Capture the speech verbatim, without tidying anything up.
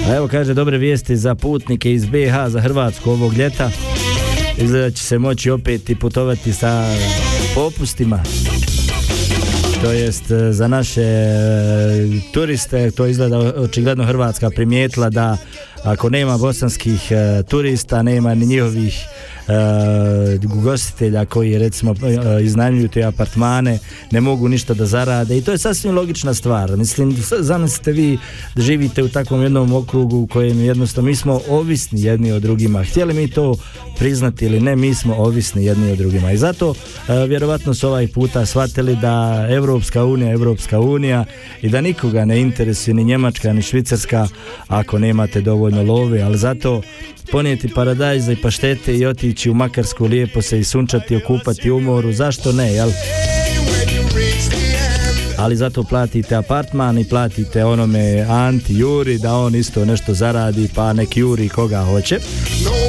A evo kaže dobre vijesti za putnike iz B H za Hrvatsku ovog ljeta. Izgleda će se moći opet i putovati sa popustima. To jest za naše turiste, to izgleda očigledno Hrvatska primijetila da ako nema bosanskih uh, turista, nema ni njihovih uh, gostitelja koji recimo uh, iznajmljuju te apartmane, ne mogu ništa da zarade i to je sasvim logična stvar. Mislim, zamislite vi da živite u takvom jednom okrugu u kojem jednostavno mi smo ovisni jedni od drugima. Htjeli mi to priznati ili ne, mi smo ovisni jedni od drugima i zato uh, vjerovatno su ovaj puta shvatili da Evropska unija, Evropska unija i da nikoga ne interesuje ni Njemačka ni Švicarska ako nemate dovoljno love, ali zato ponijeti paradajza i paštete i otići u Makarsku, lijepo se i sunčati, okupati u moru, zašto ne, jel? Ali zato platite apartman i platite onome Anti Juri da on isto nešto zaradi, pa nek juri koga hoće.